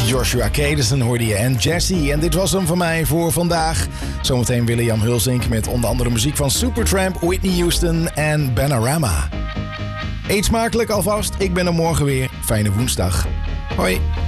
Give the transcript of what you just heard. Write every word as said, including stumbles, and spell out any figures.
Joshua Kadison hoorde je en Jessie. En dit was hem van mij voor vandaag. Zometeen William Hulsink met onder andere muziek van Supertramp, Whitney Houston en Bananarama. Eet smakelijk alvast. Ik ben er morgen weer. Fijne woensdag. Hoi.